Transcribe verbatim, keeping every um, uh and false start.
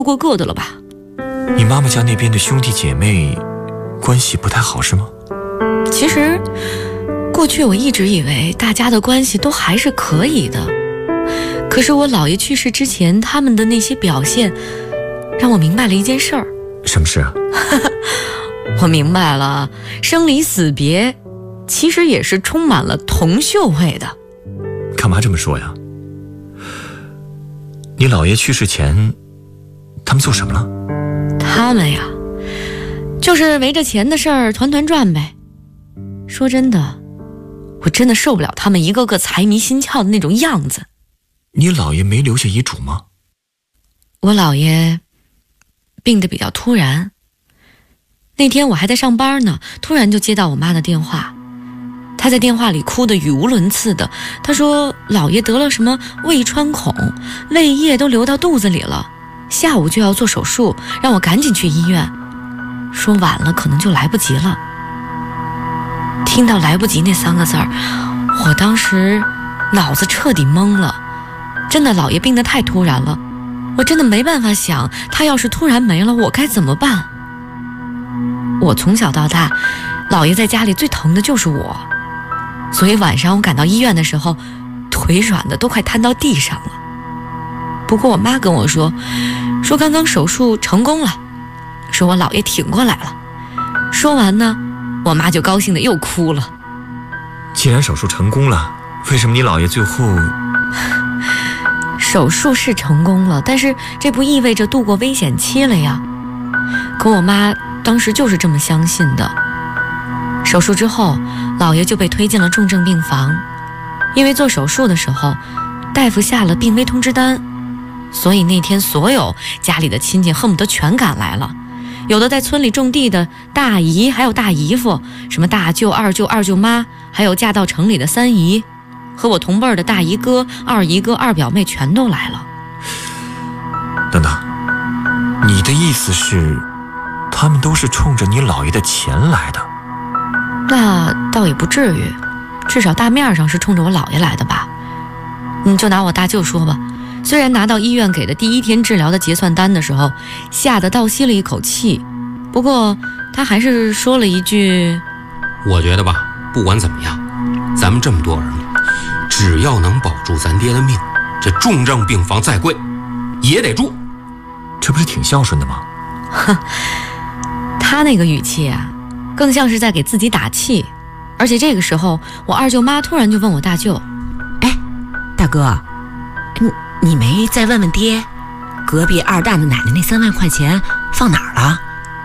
过个的了吧？ 你妈妈家那边的兄弟姐妹关系不太好是吗？ 其实过去我一直以为大家的关系都还是可以的，可是我姥爷去世之前他们的那些表现让我明白了一件事儿。 什么事啊？ 我明白了，生离死别其实也是充满了铜臭味的。 干嘛这么说呀？你姥爷去世前他们做什么了？ 他们呀，就是围着钱的事儿团团转呗。说真的，我真的受不了他们一个个财迷心窍的那种样子。 你姥爷没留下遗嘱吗？ 我姥爷病得比较突然，那天我还在上班呢，突然就接到我妈的电话。她在电话里哭得语无伦次的，她说姥爷得了什么胃穿孔，胃液都流到肚子里了，下午就要做手术，让我赶紧去医院，说晚了可能就来不及了。听到来不及那三个字儿，我当时脑子彻底懵了。真的，姥爷病得太突然了，我真的没办法想，他要是突然没了，我该怎么办？我从小到大，姥爷在家里最疼的就是我，所以晚上我赶到医院的时候，腿软的都快瘫到地上了。不过我妈跟我说，说刚刚手术成功了，说我姥爷挺过来了。说完呢，我妈就高兴的又哭了。 既然手术成功了，为什么你姥爷最后…… 手术是成功了，但是这不意味着度过危险期了呀。可我妈当时就是这么相信的。手术之后，姥爷就被推进了重症病房，因为做手术的时候大夫下了病危通知单，所以那天所有家里的亲戚恨不得全赶来了。有的在村里种地的大姨还有大姨夫，什么大舅二舅二舅妈，还有嫁到城里的三姨，和我同辈儿的大姨哥二姨哥二表妹全都来了。 等等，你的意思是他们都是冲着你姥爷的钱来的？ 那倒也不至于，至少大面上是冲着我姥爷来的吧。你就拿我大舅说吧，虽然拿到医院给的第一天治疗的结算单的时候吓得倒吸了一口气，不过他还是说了一句， 我觉得吧，不管怎么样，咱们这么多儿女，只要能保住咱爹的命，这重症病房再贵也得住。 这不是挺孝顺的吗？ 哼，他那个语气啊，更像是在给自己打气。而且这个时候，我二舅妈突然就问我大舅， 哎，大哥，你你没再问问爹，隔壁二蛋的奶奶那三万块钱放哪儿了？